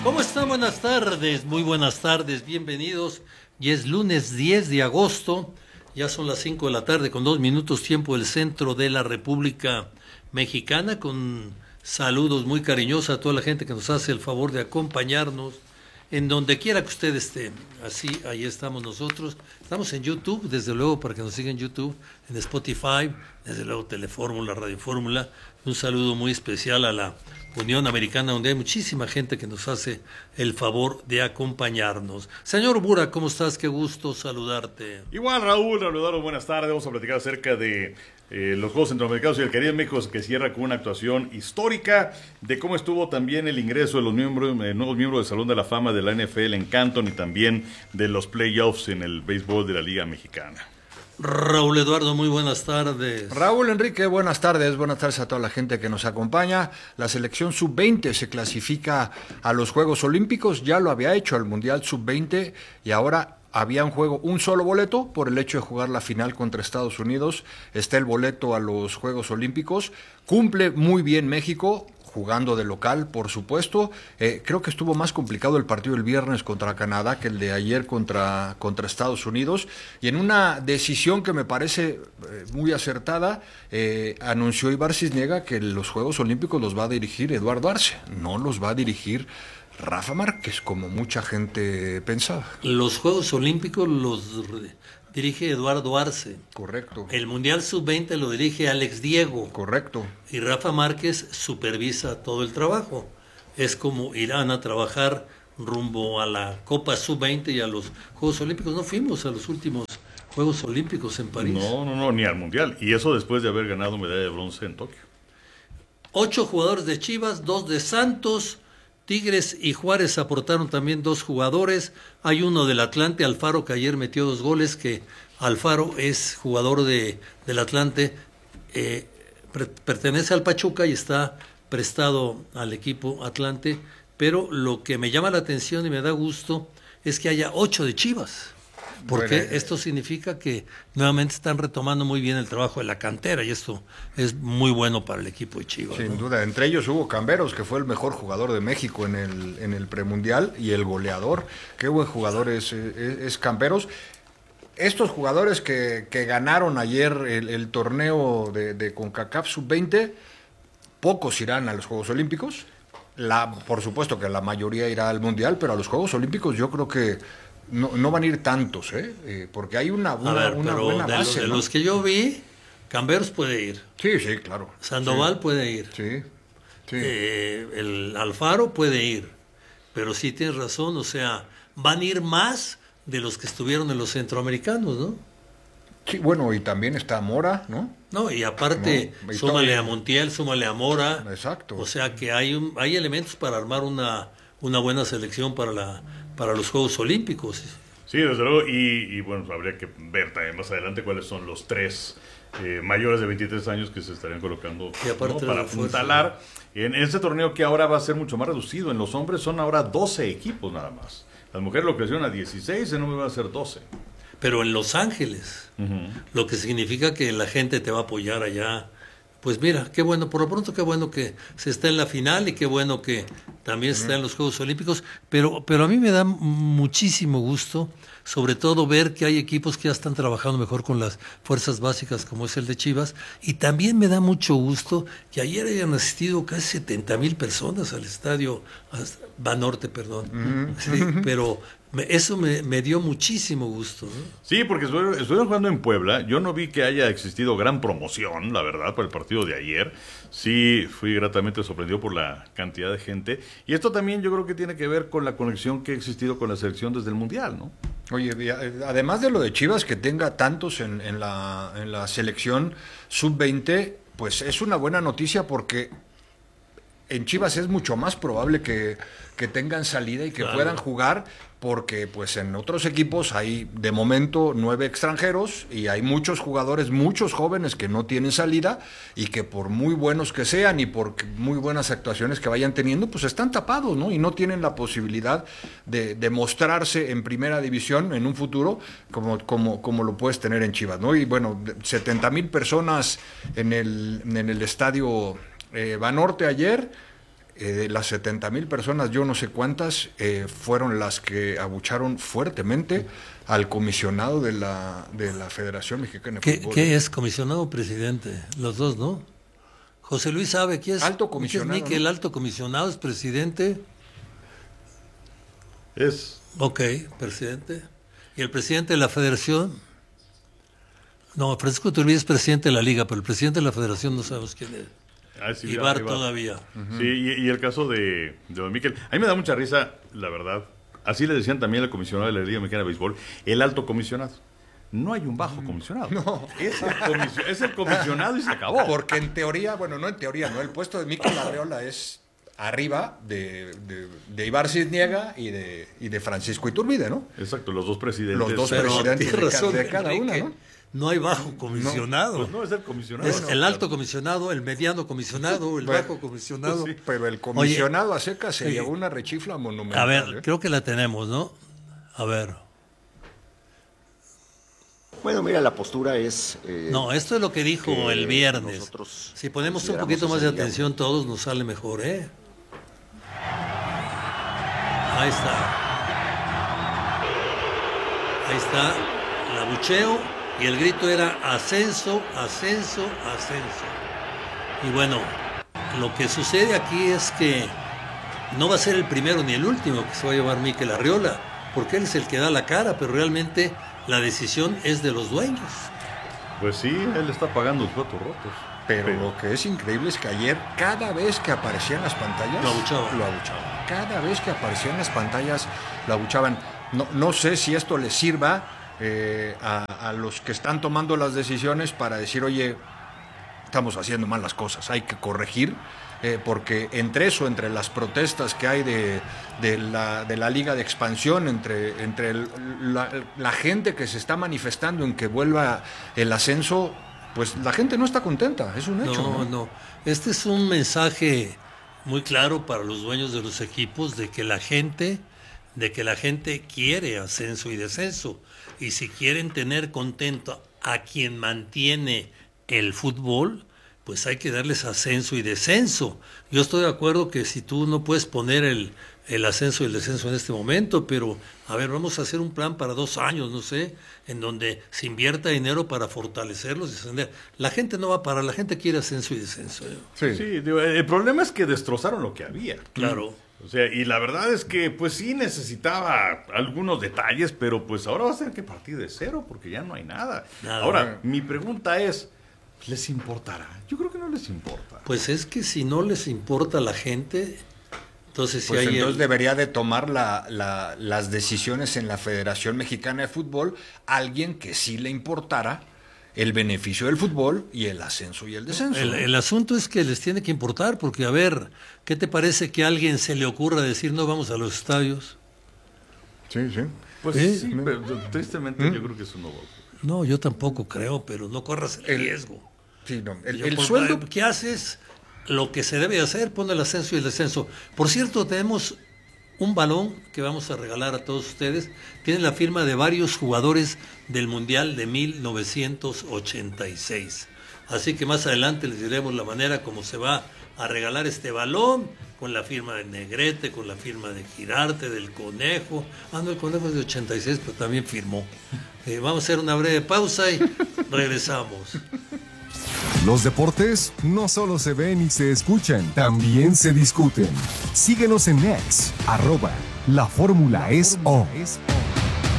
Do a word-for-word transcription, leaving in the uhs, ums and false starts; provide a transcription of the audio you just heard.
¿Cómo están? Buenas tardes, muy buenas tardes, bienvenidos. Y es lunes diez de agosto, ya son las cinco de la tarde con dos minutos tiempo del centro de la República Mexicana, con saludos muy cariñosos a toda la gente que nos hace el favor de acompañarnos en donde quiera que usted esté. Así, ahí estamos nosotros. Estamos en YouTube, desde luego, para que nos sigan en YouTube, en Spotify, desde luego Telefórmula, Radio Fórmula. Un saludo muy especial a la Unión Americana, donde hay muchísima gente que nos hace el favor de acompañarnos. Señor Bura, ¿cómo estás? Qué gusto saludarte. Igual, Raúl, saludaros, buenas tardes. Vamos a platicar acerca de eh, los Juegos Centroamericanos y el Caribe de México, que cierra con una actuación histórica, de cómo estuvo también el ingreso de los miembros, eh, nuevos miembros del Salón de la Fama de la N F L en Canton y también de los playoffs en el béisbol de la Liga Mexicana. Raúl Eduardo, muy buenas tardes. Raúl Enrique, buenas tardes, buenas tardes a toda la gente que nos acompaña. La selección sub veinte se clasifica a los Juegos Olímpicos, ya lo había hecho al Mundial sub veinte y ahora había un juego, un solo boleto por el hecho de jugar la final contra Estados Unidos. Está el boleto a los Juegos Olímpicos, cumple muy bien México, jugando de local, por supuesto. Eh, creo que estuvo más complicado el partido del viernes contra Canadá que el de ayer contra, contra Estados Unidos. Y en una decisión que me parece eh, muy acertada, eh, anunció Ibar Cisniega que los Juegos Olímpicos los va a dirigir Eduardo Arce, no los va a dirigir Rafa Márquez, como mucha gente pensaba. Los Juegos Olímpicos los dirige Eduardo Arce. Correcto. El Mundial sub veinte lo dirige Alex Diego. Correcto. Y Rafa Márquez supervisa todo el trabajo. Es como irán a trabajar rumbo a la Copa sub veinte y a los Juegos Olímpicos. No fuimos a los últimos Juegos Olímpicos en París. No, no, no, ni al Mundial. Y eso después de haber ganado medalla de bronce en Tokio. Ocho jugadores de Chivas, dos de Santos, Tigres y Juárez aportaron también dos jugadores. Hay uno del Atlante, Alfaro, que ayer metió dos goles, que Alfaro es jugador de, del Atlante, eh, per, pertenece al Pachuca y está prestado al equipo Atlante, pero lo que me llama la atención y me da gusto es que haya ocho de Chivas, porque bueno, esto significa que nuevamente están retomando muy bien el trabajo de la cantera y esto es muy bueno para el equipo de Chivas. Sin ¿no? duda, entre ellos Hugo Camberos, que fue el mejor jugador de México en el, en el premundial, y el goleador. Qué buen jugador es, es, es Camberos. Estos jugadores que, que ganaron ayer el, el torneo de, de CONCACAF sub veinte, pocos irán a los Juegos Olímpicos. La, por supuesto que la mayoría irá al Mundial, pero a los Juegos Olímpicos yo creo que no, no van a ir tantos, ¿eh? Eh, porque hay una, una, ver, una buena de base. Lo, de ¿no? los que yo vi, Camberos puede ir. Sí, sí, claro. Sandoval sí. puede ir. Sí, sí. Eh, el Alfaro puede ir. Pero sí tienes razón, o sea, van a ir más de los que estuvieron en los centroamericanos, ¿no? Sí, bueno, y también está Mora, ¿no? No, y aparte, no, y súmale todo... a Montiel, súmale a Mora. Exacto. O sea que hay un, hay elementos para armar una, una buena selección para la para los Juegos Olímpicos. Sí, desde luego, y, y bueno, habría que ver también más adelante cuáles son los tres eh, mayores de veintitrés años que se estarían colocando, ¿no? Para apuntalar en este torneo, que ahora va a ser mucho más reducido. En los hombres son ahora doce equipos nada más. Las mujeres lo crecieron a dieciséis, en hombres van a ser doce. Pero en Los Ángeles, uh-huh. Lo que significa que la gente te va a apoyar allá. Pues mira, qué bueno, por lo pronto qué bueno que se está en la final y qué bueno que también uh-huh. está en los Juegos Olímpicos, pero, pero a mí me da muchísimo gusto, sobre todo ver que hay equipos que ya están trabajando mejor con las fuerzas básicas, como es el de Chivas, y también me da mucho gusto que ayer hayan asistido casi setenta mil personas al estadio Banorte, perdón, uh-huh. sí, pero... Me, eso me, me dio muchísimo gusto, ¿no? Sí, porque estuve, estuve jugando en Puebla. Yo no vi que haya existido gran promoción, la verdad, para el partido de ayer. Sí, fui gratamente sorprendido por la cantidad de gente. Y esto también yo creo que tiene que ver con la conexión que ha existido con la selección desde el Mundial, ¿no? Oye, además de lo de Chivas, que tenga tantos en, en, la, en la selección sub veinte, pues es una buena noticia, porque en Chivas es mucho más probable que, que tengan salida y que claro. puedan jugar, porque pues en otros equipos hay de momento nueve extranjeros y hay muchos jugadores, muchos jóvenes que no tienen salida y que por muy buenos que sean y por muy buenas actuaciones que vayan teniendo, pues están tapados, ¿no? Y no tienen la posibilidad de, de mostrarse en primera división en un futuro como, como, como lo puedes tener en Chivas, ¿no? Y bueno, setenta mil personas en el, en el estadio eh, Banorte ayer. Eh, de las setenta mil personas, yo no sé cuántas, eh, fueron las que abucharon fuertemente al comisionado de la, de la Federación Mexicana de ¿Qué, Fútbol. ¿Qué es comisionado o presidente? Los dos, ¿no? José Luis sabe quién es. Alto comisionado. ¿Quién es Miquel, ¿no? Alto comisionado es presidente? Es. Ok, presidente. ¿Y el presidente de la Federación? No, Francisco Iturbide es presidente de la Liga, pero el presidente de la Federación no sabemos quién es. Ah, sí, Ibar, Ibar todavía. Uh-huh. Sí, y, y el caso de, de Don Miquel. A mí me da mucha risa, la verdad. Así le decían también al comisionado de la Liga Mexicana de Béisbol, el alto comisionado. No hay un bajo comisionado. No. Es el, comisio, es el comisionado y se acabó. Porque en teoría, bueno, no en teoría, no. El puesto de Miquel Arriola es arriba de, de, de Ibar Cisniega y de, y de Francisco Iturbide, ¿no? Exacto, los dos presidentes. Los dos Pero presidentes de, razón, de cada Enrique, una, ¿no? No hay bajo comisionado. No, pues no es el comisionado. Es no, el alto claro. comisionado, el mediano comisionado, el Bueno, bajo comisionado. pues sí. Pero el comisionado Oye, a secas se oye, llevó una rechifla monumental. A ver, ¿eh? creo que la tenemos, ¿no? A ver. Bueno, mira, la postura es... Eh, No, esto es lo que dijo que el viernes. nosotros Si ponemos un consideramos poquito más de ese día, atención todos, nos sale mejor, ¿eh? Ahí está. Ahí está el abucheo y el grito era ascenso, ascenso, ascenso. Y bueno, lo que sucede aquí es que no va a ser el primero ni el último que se va a llevar Miquel Arriola, porque él es el que da la cara, pero realmente la decisión es de los dueños. Pues sí, él está pagando los platos rotos. Pero, Pero lo que es increíble es que ayer, cada vez que aparecía en las pantallas, lo abuchaban. Lo abuchaban. Cada vez que aparecía en las pantallas, lo abuchaban. No, no sé si esto les sirva eh, a, a los que están tomando las decisiones para decir, oye, estamos haciendo mal las cosas, hay que corregir, eh, porque entre eso, entre las protestas que hay de, de, la, de la Liga de Expansión, entre, entre el, la, la gente que se está manifestando en que vuelva el ascenso, pues la gente no está contenta, es un hecho. No, no, no. Este es un mensaje muy claro para los dueños de los equipos de que la gente, de que la gente quiere ascenso y descenso. Y si quieren tener contento a quien mantiene el fútbol, pues hay que darles ascenso y descenso. Yo estoy de acuerdo que si tú no puedes poner el, el ascenso y el descenso en este momento, pero a ver, vamos a hacer un plan para dos años, no sé, en donde se invierta dinero para fortalecerlos y ascender. La gente no va a parar, la gente quiere ascenso y descenso. ¿eh? Sí, sí, digo, el problema es que destrozaron lo que había. Claro. O sea, y la verdad es que pues sí necesitaba algunos detalles, pero pues ahora vas a tener que partir de cero porque ya no hay nada. Nada. Ahora, mi pregunta es, ¿les importará? Yo creo que no les importa. Pues es que si no les importa a la gente, entonces si Pues hay entonces el- debería de tomar la, la, las decisiones en la Federación Mexicana de Fútbol alguien que sí le importara el beneficio del fútbol y el ascenso y el descenso. El, el asunto es que les tiene que importar, porque a ver, ¿qué te parece que a alguien se le ocurra decir no vamos a los estadios? Sí, sí. Pues ¿Eh? sí, pero tristemente yo creo que eso no va a ocurrir. No, yo tampoco creo, pero no corras el El- riesgo. Sí, no. El, Yo el por- sueldo... ¿Qué haces? Lo que se debe hacer, pone el ascenso y el descenso. Por cierto, tenemos un balón que vamos a regalar a todos ustedes. Tiene la firma de varios jugadores del Mundial de mil novecientos ochenta y seis. Así que más adelante les diremos la manera como se va a regalar este balón, con la firma de Negrete, con la firma de Girarte, del Conejo. Ah, no, el Conejo es de ochenta y seis, pero también firmó. Eh, vamos a hacer una breve pausa y regresamos. Los deportes no solo se ven y se escuchan, también se discuten. Síguenos en X, arroba La Fórmula es O.